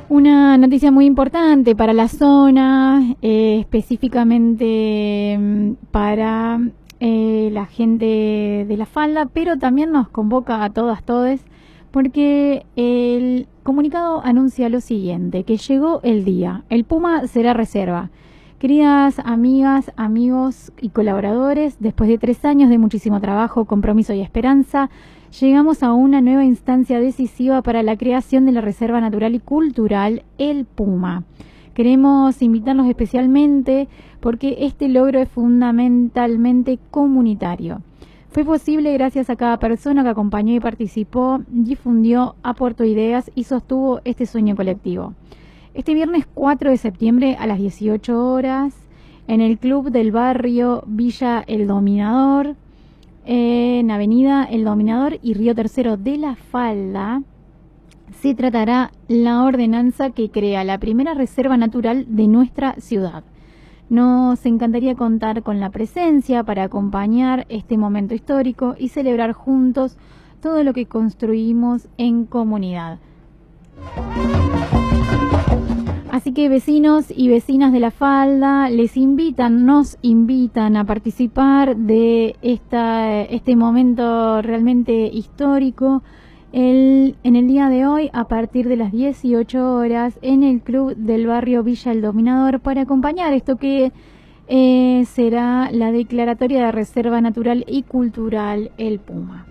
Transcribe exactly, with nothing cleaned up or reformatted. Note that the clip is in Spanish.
Una noticia muy importante para la zona, eh, específicamente mm, para eh, la gente de La Falda, pero también nos convoca a todas, todes, porque el comunicado anuncia lo siguiente, que llegó el día, el Puma será reserva. Queridas amigas, amigos y colaboradores, después de tres años de muchísimo trabajo, compromiso y esperanza, llegamos a una nueva instancia decisiva para la creación de la Reserva Natural y Cultural El Puma. Queremos invitarlos especialmente porque este logro es fundamentalmente comunitario. Fue posible gracias a cada persona que acompañó y participó, difundió, aportó ideas y sostuvo este sueño colectivo. Este viernes cuatro de septiembre a las dieciocho horas, en el Club del Barrio Villa El Dominador, en Avenida El Dominador y Río Tercero de La Falda, se tratará la ordenanza que crea la primera reserva natural de nuestra ciudad. Nos encantaría contar con la presencia para acompañar este momento histórico y celebrar juntos todo lo que construimos en comunidad. Así que vecinos y vecinas de La Falda les invitan, nos invitan a participar de esta, este momento realmente histórico el, en el día de hoy a partir de las dieciocho horas en el Club del Barrio Villa El Dominador para acompañar esto que eh, será la declaratoria de Reserva Natural y Cultural El Puma.